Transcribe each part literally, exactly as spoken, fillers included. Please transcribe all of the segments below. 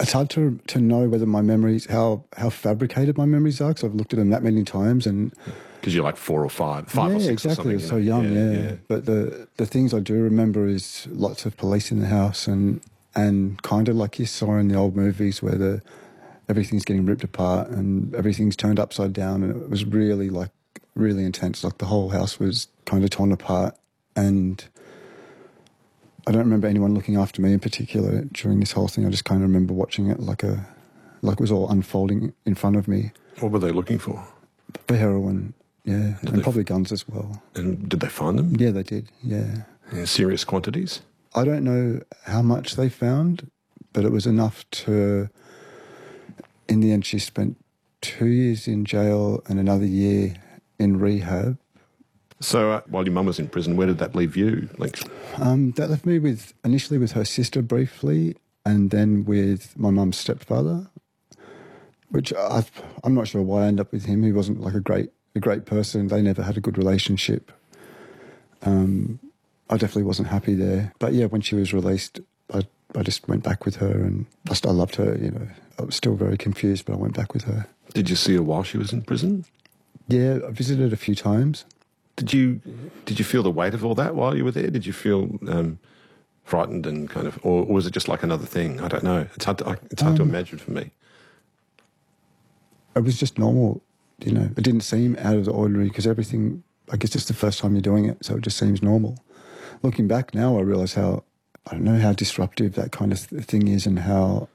It's hard to to know whether my memories, how how fabricated my memories are, because I've looked at them that many times. And because you're like four or five, five yeah, or six exactly. or something. So you know? young, yeah, yeah. yeah. But the the things I do remember is lots of police in the house, and and kind of like you saw in the old movies where the everything's getting ripped apart and everything's turned upside down, and it was really like really intense. Like the whole house was kind of torn apart, and I don't remember anyone looking after me in particular during this whole thing. I just kind of remember watching it like a like it was all unfolding in front of me. What were they looking for? For heroin, yeah, Did and they probably f- guns as well. And did they find them? Yeah, they did, yeah. In serious quantities? I don't know how much they found, but it was enough to... In the end, she spent two years in jail and another year in rehab. So uh, while your mum was in prison, where did that leave you, Link? Um, that left me with initially with her sister briefly, and then with my mum's stepfather, which I've, I'm not sure why I ended up with him. He wasn't like a great a great person. They never had a good relationship. Um, I definitely wasn't happy there. But yeah, when she was released, I I just went back with her, and I, st- I loved her. You know, I was still very confused, but I went back with her. Did you see her while she was in prison? Yeah, I visited a few times. Did you did you feel the weight of all that while you were there? Did you feel um, frightened and kind of, or, or was it just like another thing? I don't know. It's hard to, I, it's hard Um, to imagine for me. It was just normal, you know. It didn't seem out of the ordinary because everything, I guess it's the first time you're doing it, so it just seems normal. Looking back now, I realise how, I don't know, how disruptive that kind of th- thing is, and how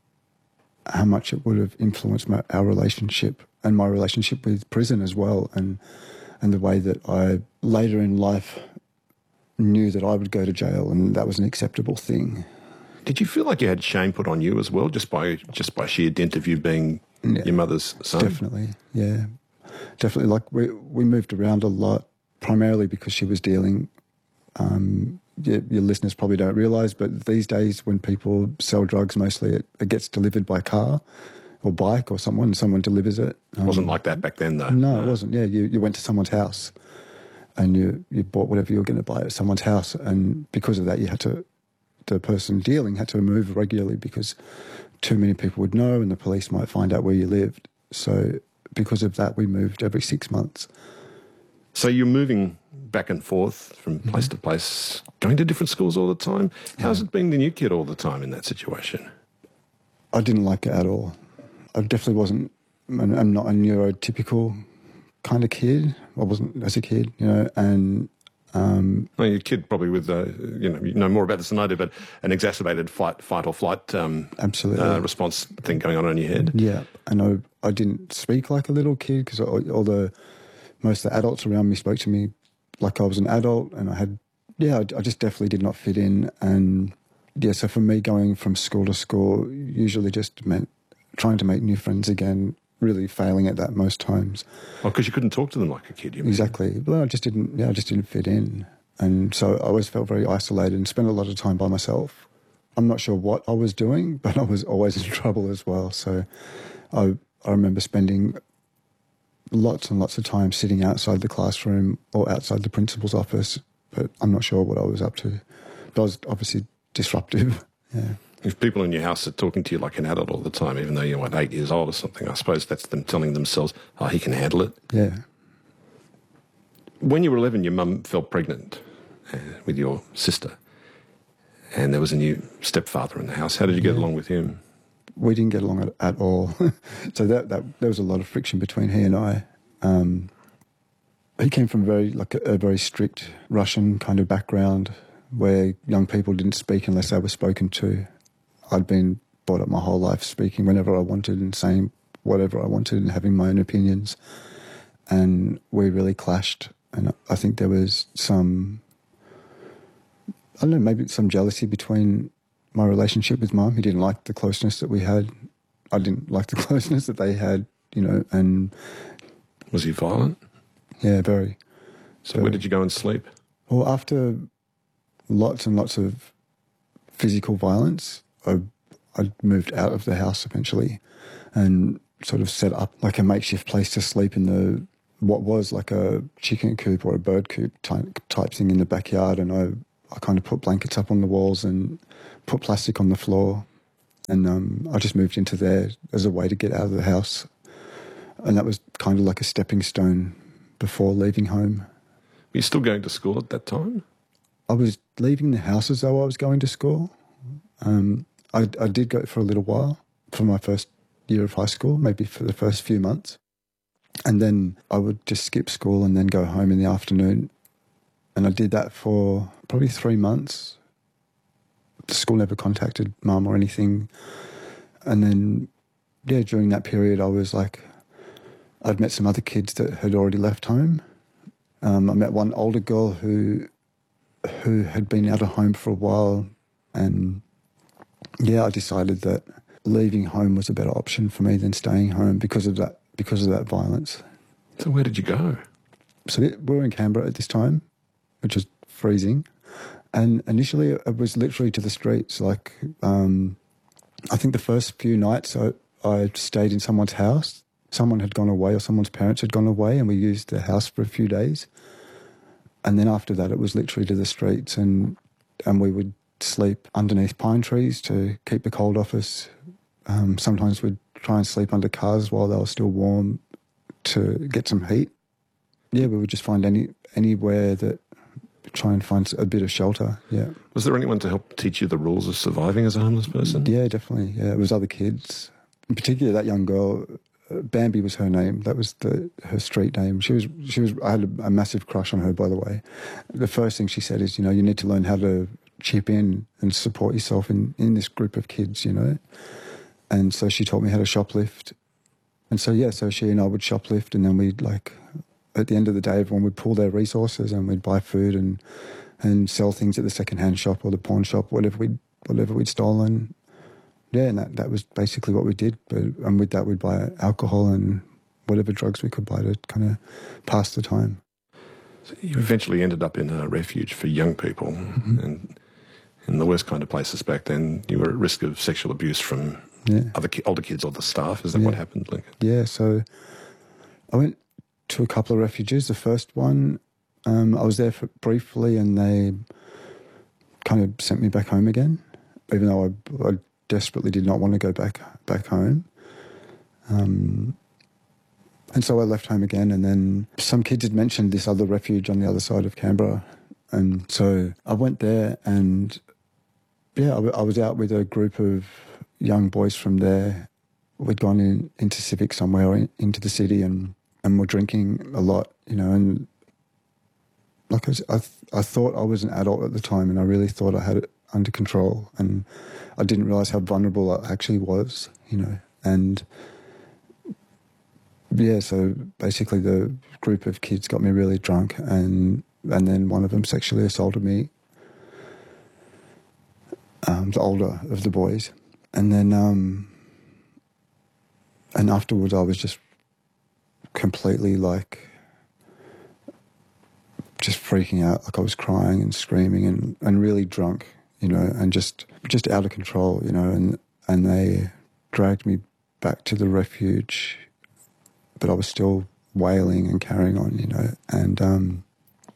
how much it would have influenced my, our relationship and my relationship with prison as well, and and the way that I later in life knew that I would go to jail and that was an acceptable thing. Did you feel like you had shame put on you as well, just by just by sheer dint of you being Yeah, your mother's son? Definitely, yeah. Definitely. Like, we we moved around a lot, primarily because she was dealing... Um, your, your listeners probably don't realise, but these days when people sell drugs, mostly it, it gets delivered by car or bike or someone, someone delivers it. It wasn't like that back then, though. No, it wasn't. Yeah, you, you went to someone's house and you, you bought whatever you were going to buy at someone's house, and because of that you had to... The person dealing had to move regularly because too many people would know and the police might find out where you lived. So because of that, we moved every six months. So you're moving back and forth from place mm-hmm. to place, going to different schools all the time. How's yeah. it being the new kid all the time in that situation? I didn't like it at all. I definitely wasn't... I'm not a neurotypical kind of kid. I wasn't as a kid, you know, and... Um, well, your kid probably with, uh, you know, you know more about this than I do, but an exacerbated fight, fight or flight um, absolutely. Uh, response thing going on in your head. Yeah, I know. I didn't speak like a little kid because all, all the most of the adults around me spoke to me like I was an adult, and I had, yeah, I, I just definitely did not fit in. And yeah, so for me, going from school to school usually just meant trying to make new friends again. Really failing at that most times. Well, because you couldn't talk to them like a kid, you mean? Exactly. Well, I just didn't, yeah, I just didn't fit in. And so I always felt very isolated and spent a lot of time by myself. I'm not sure what I was doing, but I was always in trouble as well. So I, I remember spending lots and lots of time sitting outside the classroom or outside the principal's office, but I'm not sure what I was up to. But I was obviously disruptive, yeah. If people in your house are talking to you like an adult all the time, even though you're, what, eight years old or something, I suppose that's them telling themselves, oh, he can handle it. Yeah. When you were eleven, your mum fell pregnant uh, with your sister, and there was a new stepfather in the house. How did you get yeah. along with him? We didn't get along at, at all. So that, that there was a lot of friction between he and I. Um, he came from very like a, a very strict Russian kind of background where young people didn't speak unless they were spoken to. I'd been brought up my whole life speaking whenever I wanted and saying whatever I wanted and having my own opinions. And we really clashed. And I think there was some, I don't know, maybe some jealousy between my relationship with Mum. He didn't like the closeness that we had. I didn't like the closeness that they had, you know, and... Was he violent? Yeah, very. So where did you go and sleep? Well, after lots and lots of physical violence, I, I moved out of the house eventually and sort of set up like a makeshift place to sleep in the what was like a chicken coop or a bird coop type, type thing in the backyard, and I, I kind of put blankets up on the walls and put plastic on the floor And um, I just moved into there as a way to get out of the house. And that was kind of like a stepping stone before leaving home. Were you still going to school at that time? I was leaving the house as though I was going to school. Um, I, I did go for a little while for my first year of high school, maybe for the first few months. And then I would just skip school and then go home in the afternoon. And I did that for probably three months. The school never contacted mum or anything. And then, yeah, during that period, I was like, I'd met some other kids that had already left home. Um, I met one older girl who who had been out of home for a while. And, yeah, I decided that leaving home was a better option for me than staying home because of that, because of that violence. So where did you go? So we were in Canberra at this time, which was freezing. And initially it was literally to the streets. Like, um, I think the first few nights I, I stayed in someone's house. Someone had gone away or someone's parents had gone away and we used their house for a few days. And then after that it was literally to the streets and, and we would sleep underneath pine trees to keep the cold off us. Um, sometimes we'd try and sleep under cars while they were still warm to get some heat. Yeah, we would just find any anywhere that try and find a bit of shelter, yeah. Was there anyone to help teach you the rules of surviving as a homeless person? Yeah, definitely, yeah. It was other kids. In particular, that young girl, uh, Bambi was her name. That was the her street name. She was, she was. I had a, a massive crush on her, by the way. The first thing she said is, you know, you need to learn how to chip in and support yourself in, in this group of kids, you know. And so she taught me how to shoplift. And so, yeah, so she and I would shoplift and then we'd like... At the end of the day, everyone would pool their resources and we'd buy food and and sell things at the second-hand shop or the pawn shop, whatever we'd, whatever we'd stolen. Yeah, and that, that was basically what we did. But, and with that, we'd buy alcohol and whatever drugs we could buy to kind of pass the time. So you eventually ended up in a refuge for young people. Mm-hmm. And in the worst kind of places back then, you were at risk of sexual abuse from yeah. other ki- older kids or the staff. Is that yeah. what happened, Lincoln? Yeah, so I went to a couple of refuges. The first one, um, I was there for briefly and they kind of sent me back home again, even though I, I desperately did not want to go back back home. Um, and so I left home again, and then some kids had mentioned this other refuge on the other side of Canberra. And so I went there and, yeah, I, I was out with a group of young boys from there. We'd gone in, into Civic somewhere or in, into the city and and were drinking a lot, you know, and like I, was, I, th- I thought I was an adult at the time and I really thought I had it under control and I didn't realise how vulnerable I actually was, you know, and yeah, so basically the group of kids got me really drunk and and then one of them sexually assaulted me, um, the older of the boys, and then um, and afterwards I was just completely like just freaking out, like I was crying and screaming and, and really drunk, you know, and just just out of control, you know, and and they dragged me back to the refuge, but I was still wailing and carrying on, you know, and um,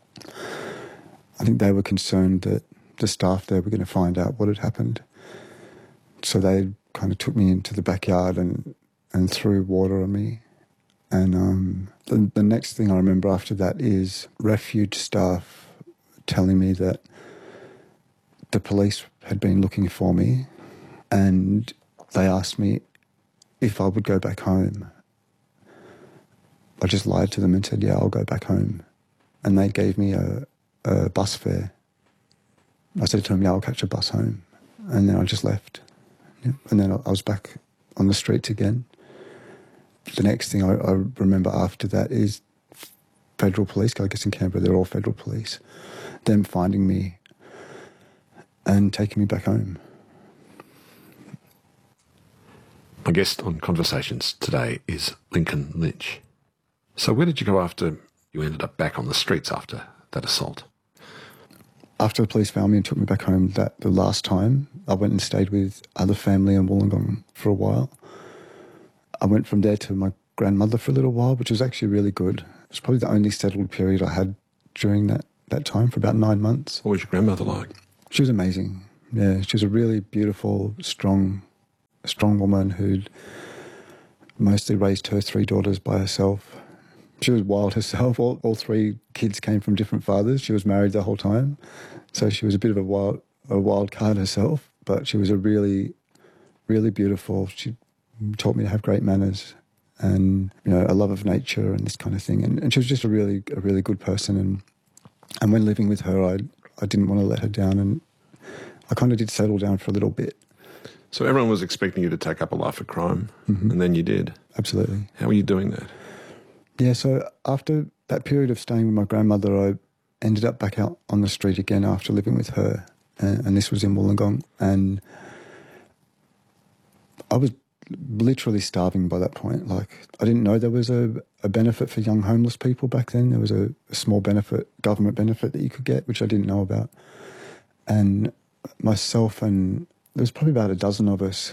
I think they were concerned that the staff there were going to find out what had happened, so they kind of took me into the backyard and and threw water on me. And um, the, the next thing I remember after that is refuge staff telling me that the police had been looking for me and they asked me if I would go back home. I just lied to them and said, yeah, I'll go back home. And they gave me a, a bus fare. I said to them, yeah, I'll catch a bus home. And then I just left. Yeah. And then I was back on the streets again. The next thing I, I remember after that is federal police, I guess in Canberra they're all federal police, them finding me and taking me back home. My guest on Conversations today is Lincoln Lynch. So where did you go after you ended up back on the streets after that assault? After the police found me and took me back home that the last time, I went and stayed with other family in Wollongong for a while. I went from there to my grandmother for a little while, which was actually really good. It was probably the only settled period I had during that, that time, for about nine months. What was your grandmother like? She was amazing. Yeah, she was a really beautiful, strong a strong woman who'd mostly raised her three daughters by herself. She was wild herself. All, all three kids came from different fathers. She was married the whole time. So she was a bit of a wild, a wild card herself, but she was a really, really beautiful. She taught me to have great manners and, you know, a love of nature and this kind of thing. And, and she was just a really, a really good person. And and when living with her, I, I didn't want to let her down, and I kind of did settle down for a little bit. So everyone was expecting you to take up a life of crime, mm-hmm. and then you did. Absolutely. How were you doing that? Yeah, so after that period of staying with my grandmother, I ended up back out on the street again after living with her, and, and this was in Wollongong, and I was literally starving by that point. Like, I didn't know there was a, a benefit for young homeless people back then. There was a, a small benefit, government benefit that you could get, which I didn't know about. And myself and there was probably about a dozen of us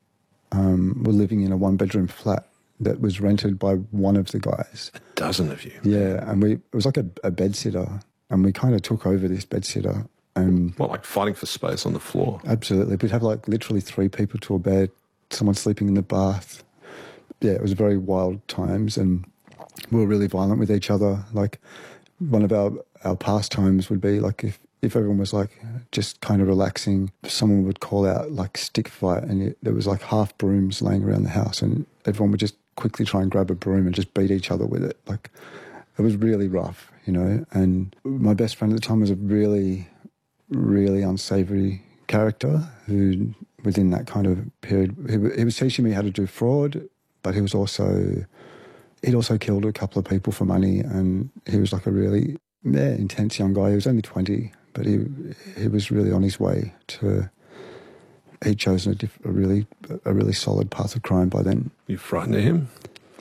um, were living in a one-bedroom flat that was rented by one of the guys. A dozen of you? Yeah, and we it was like a, a bedsitter, and we kind of took over this bedsitter. And what, like fighting for space on the floor? Absolutely. We'd have like literally three people to a bed, someone sleeping in the bath. Yeah, it was very wild times, and we were really violent with each other. Like, one of our, our pastimes would be like if, if everyone was like just kind of relaxing, someone would call out like stick fight, and it, there was like half brooms laying around the house, and everyone would just quickly try and grab a broom and just beat each other with it. Like, it was really rough, you know. And my best friend at the time was a really, really unsavoury character who, within that kind of period, he, he was teaching me how to do fraud, but he was also, he'd also killed a couple of people for money, and he was like a really, yeah, intense young guy. He was only twenty, but he he was really on his way to, he'd chosen a, diff, a really a really solid path of crime by then. You frightened of him?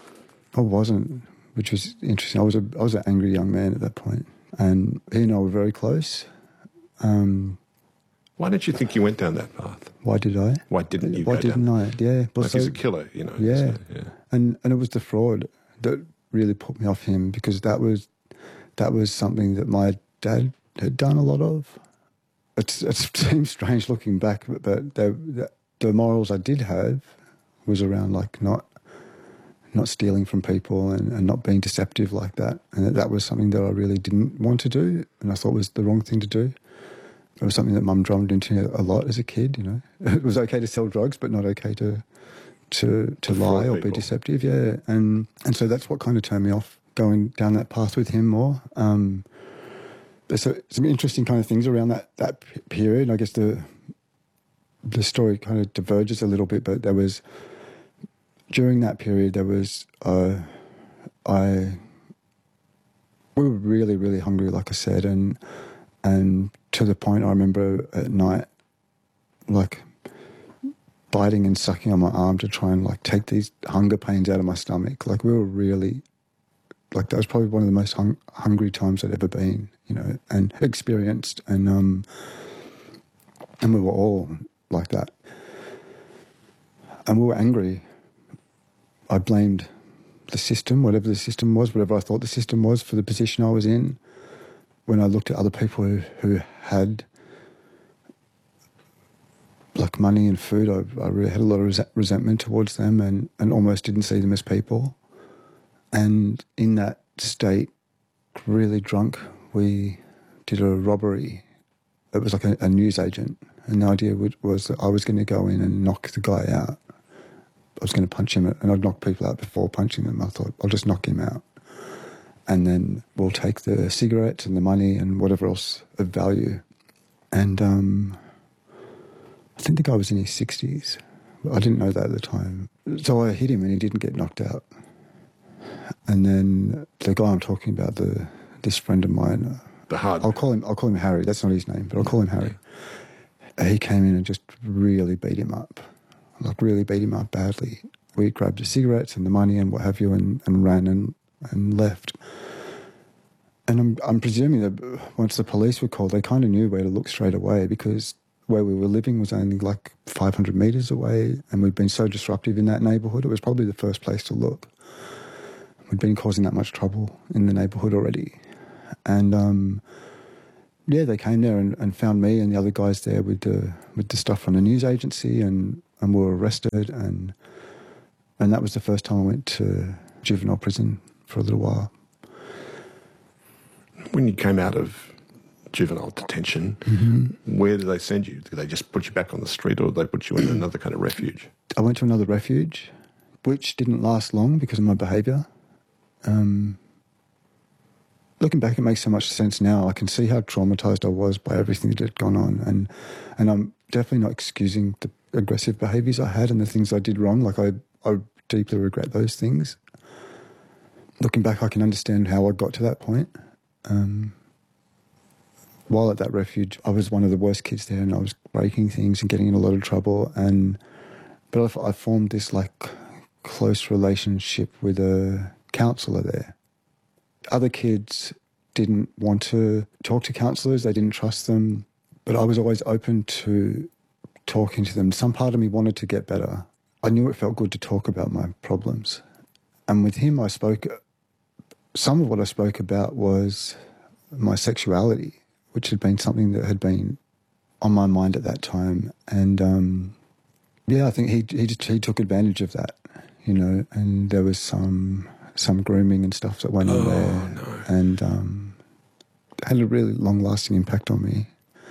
I wasn't, which was interesting. I was a I was an angry young man at that point, and he and I were very close. Um, Why did you think you went down that path? Why did I? Why didn't you Why go didn't down? I? Yeah. Well, like so, he's a killer, you know. Yeah. So, yeah. And and it was the fraud that really put me off him, because that was that was something that my dad had done a lot of. It's, it seems strange looking back, but, but the, the morals I did have was around like not not stealing from people and, and not being deceptive like that. And that, that was something that I really didn't want to do, and I thought was the wrong thing to do. It was something that Mum drummed into a lot as a kid, you know. It was okay to sell drugs, but not okay to to to lie or people. be deceptive, yeah. And and so that's what kind of turned me off going down that path with him more. Um, there's a, some interesting kind of things around that, that period. I guess the the story kind of diverges a little bit, but there was, during that period, there was, uh, I, we were really, really hungry, like I said, and and to the point I remember at night, like, biting and sucking on my arm to try and, like, take these hunger pains out of my stomach. Like, we were really, like, that was probably one of the most hung- hungry times I'd ever been, you know, and experienced. And, um, and we were all like that. And we were angry. I blamed the system, whatever the system was, whatever I thought the system was, for the position I was in. When I looked at other people who, who had, like, money and food, I, I really had a lot of res- resentment towards them, and, and almost didn't see them as people. And in that state, really drunk, we did a robbery. It was like a, a newsagent, and the idea was that I was going to go in and knock the guy out. I was going to punch him, and I'd knock people out before punching them. I thought, I'll just knock him out, and then we'll take the cigarettes and the money and whatever else of value. And um, I think the guy was in his sixties. I didn't know that at the time. So I hit him, and he didn't get knocked out. And then the guy I'm talking about, the this friend of mine, the hard. I'll call him. I'll call him Harry. That's not his name, but I'll call him Harry. Yeah. He came in and just really beat him up, like really beat him up badly. We grabbed the cigarettes and the money and what have you, and, and ran and and left. And I'm I'm presuming that once the police were called, they kind of knew where to look straight away, because where we were living was only like five hundred metres away, and we'd been so disruptive in that neighbourhood. It was probably the first place to look. We'd been causing that much trouble in the neighbourhood already. And, um, yeah, they came there and, and found me and the other guys there with the with the stuff from the news agency, and and we were arrested, and and that was the first time I went to juvenile prison for a little while. When you came out of juvenile detention, mm-hmm. where did they send you? Did they just put you back on the street, or did they put you in another kind of refuge? I went to another refuge, which didn't last long because of my behaviour. Um, looking back, it makes so much sense now. I can see how traumatised I was by everything that had gone on, and and I'm definitely not excusing the aggressive behaviours I had and the things I did wrong. Like I, I deeply regret those things. Looking back, I can understand how I got to that point. Um, while at that refuge, I was one of the worst kids there, and I was breaking things and getting in a lot of trouble. And but I, I formed this like close relationship with a counsellor there. Other kids didn't want to talk to counsellors; they didn't trust them. But I was always open to talking to them. Some part of me wanted to get better. I knew it felt good to talk about my problems. And with him, I spoke. Some of what I spoke about was my sexuality, which had been something that had been on my mind at that time. And um, yeah, I think he he just, he took advantage of that, you know. And there was some some grooming and stuff that went on oh, there, no. and um, had a really long lasting impact on me.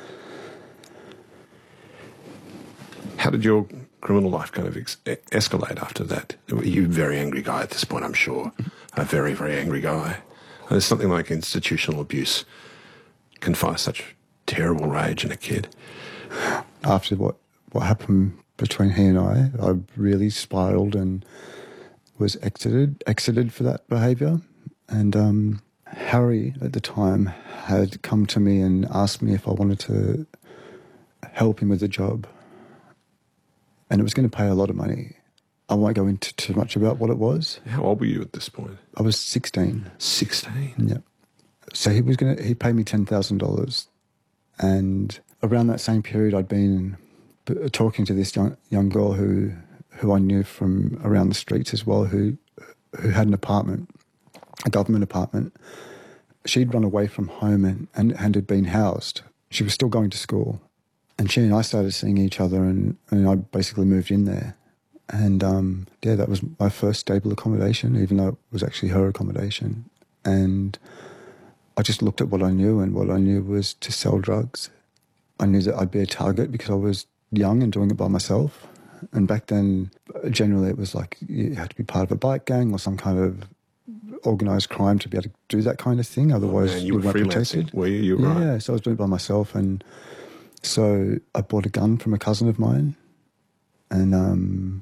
How did your criminal life kind of ex- escalate after that? You're a very angry guy at this point, I'm sure. A very, very angry guy. And there's something like institutional abuse can fire such terrible rage in a kid. After what, what happened between he and I, I really spiralled and was exited, exited for that behaviour. And um, Harry, at the time, had come to me and asked me if I wanted to help him with the job. And it was going to pay a lot of money. I won't go into too much about what it was. How old were you at this point? I was sixteen. sixteen? Yeah. So he was going to, he paid me ten thousand dollars. And around that same period, I'd been talking to this young, young girl who who I knew from around the streets as well, who who had an apartment, a government apartment. She'd run away from home and, and, and had been housed. She was still going to school. And she and I started seeing each other, and, and I basically moved in there. And, um, yeah, that was my first stable accommodation, even though it was actually her accommodation. And I just looked at what I knew, and what I knew was to sell drugs. I knew that I'd be a target because I was young and doing it by myself. And back then, generally it was like you had to be part of a bike gang or some kind of organised crime to be able to do that kind of thing. Otherwise, oh, man, you, you were weren't freelancing, protected. Were you? You were yeah, right. so I was doing it by myself. And so I bought a gun from a cousin of mine, and um,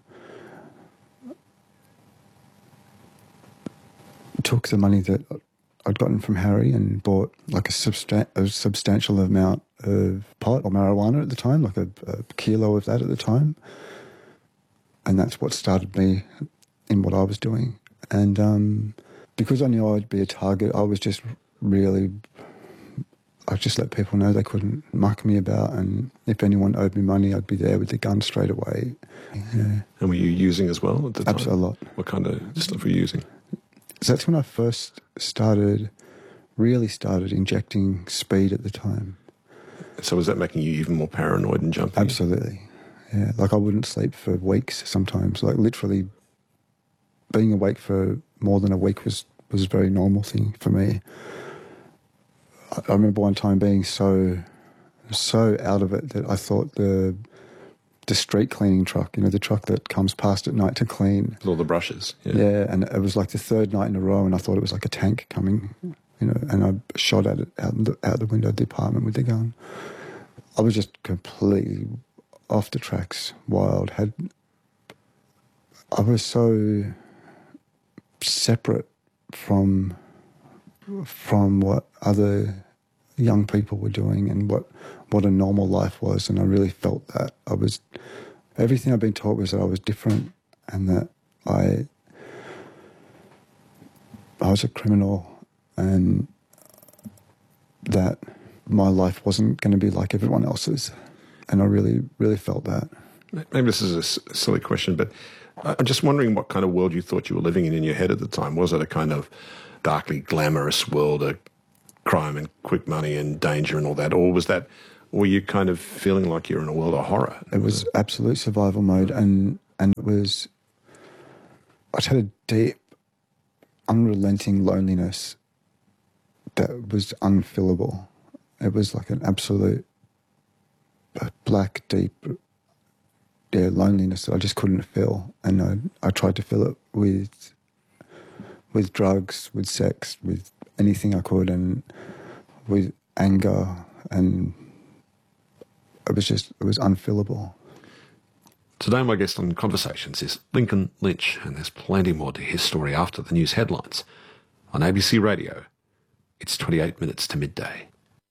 took the money that I'd gotten from Harry and bought like a, substan- a substantial amount of pot or marijuana at the time, like a, a kilo of that at the time. And that's what started me in what I was doing. And um, because I knew I'd be a target, I was just really... I just let people know they couldn't muck me about, and if anyone owed me money, I'd be there with the gun straight away. Yeah. And were you using as well at the time? Absolutely. A lot. What kind of stuff were you using? So that's when I first started, really started injecting speed at the time. So was that making you even more paranoid and jumpy? Absolutely. Yeah, like I wouldn't sleep for weeks sometimes. Like literally being awake for more than a week was, was a very normal thing for me. I remember one time being so so out of it that I thought the the street cleaning truck, you know, the truck that comes past at night to clean. With all the brushes. Yeah. Yeah, and it was like the third night in a row, and I thought it was like a tank coming, you know, and I shot at it out the, out the window of the apartment with the gun. I was just completely off the tracks, wild. Had I was so separate from from what other young people were doing and what, what a normal life was, and I really felt that. I was, everything I'd been taught was that I was different and that I I was a criminal and that my life wasn't going to be like everyone else's, and I really, really felt that. Maybe this is a s- silly question, but I'm just wondering what kind of world you thought you were living in in your head at the time. Was it a kind of darkly glamorous world, a crime and quick money and danger and all that, or was that were you kind of feeling like you're in a world of horror? It was absolute survival mode, and, and it was, I had a deep, unrelenting loneliness that was unfillable. It was like an absolute black, deep, yeah, loneliness that I just couldn't fill, and I, I tried to fill it with with drugs, with sex, with anything I could, and with anger, and it was just, it was unfillable. Today my guest on Conversations is Lincoln Lynch, and there's plenty more to his story after the news headlines. On A B C Radio, it's twenty-eight minutes to midday.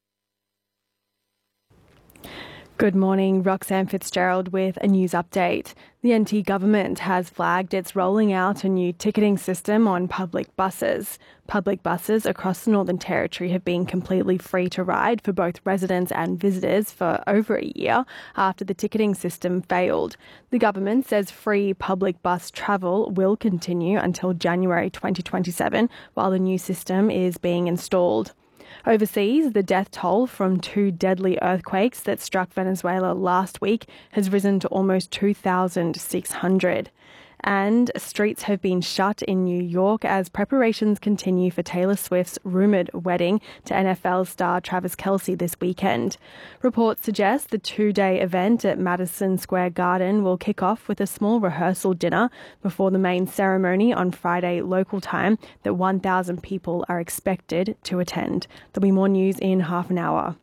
Good morning, Roxanne Fitzgerald with a news update. The N T government has flagged it's rolling out a new ticketing system on public buses. Public buses across the Northern Territory have been completely free to ride for both residents and visitors for over a year after the ticketing system failed. The government says free public bus travel will continue until January twenty twenty-seven while the new system is being installed. Overseas, the death toll from two deadly earthquakes that struck Venezuela last week has risen to almost two thousand six hundred. And streets have been shut in New York as preparations continue for Taylor Swift's rumoured wedding to N F L star Travis Kelce this weekend. Reports suggest the two-day event at Madison Square Garden will kick off with a small rehearsal dinner before the main ceremony on Friday local time that one thousand people are expected to attend. There'll be more news in half an hour.